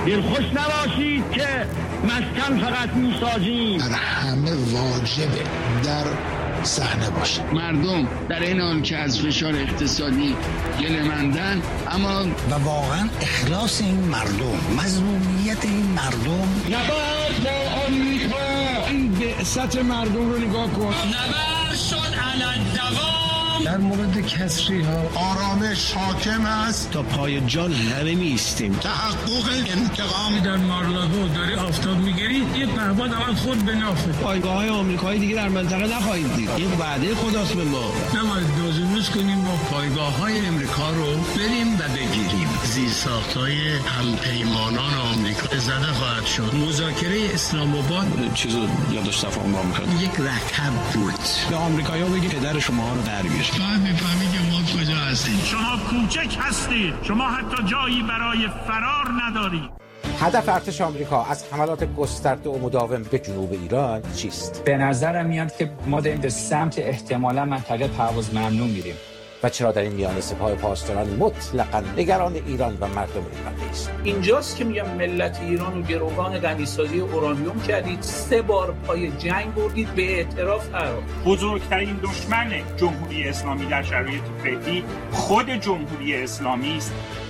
دلخوش نباشید که مسکن فقط میسازیم. در همه واجبه در صحنه باشه. مردم در این حال که از فشار اقتصادی گله‌مندن، اما و واقعا اخلاص این مردم، مظلومیت این مردم. نبرد با آمریکا، این بعثت مردم رو نگاه کن. نبرد شد علی الدوام. در مورد کسری ها آرامش حاکم است. تا پای جان همه میستیم. تحقق انتقام. در مارلاگو داری آفتاب میگیری، یه پهباد اول خود به نافه. پایگاه های آمریکایی دیگه در منطقه نخواهید دید. این وعده خداست به ما. نباید دوزنوز کنیم ما پایگاه های امریکا رو بریم و بگیریم. زیرساخت‌های همپیمانان آمریکا زده خواهد شد. مذاکره اسلام آباد چیزو یادش تفاهم با آمریکا یک رکب بود. به آمریکایی‌ها بگید پدر شما رو در بیار. بعد می‌فهمی که ما کجا هستیم. شما کوچک هستید. شما حتی جایی برای فرار ندارید. هدف ارتش آمریکا از حملات گسترده و مداوم به جنوب ایران چیست؟ به نظرم میاد که ما داریم به سمت احتمالاً منطقه پرواز ممنوع میریم. و چرا در این میانه سپاه پاسداران مطلقاً نگران ایران و مردم ایران نیست؟ اینجاست که میگم ملت ایران و گروگان غنیسازی اورانیوم کردید، 3 بار پای جنگ بردید، به اعتراف قرار. بزرگترین دشمن جمهوری اسلامی در شرایط فعلی خود جمهوری اسلامی است.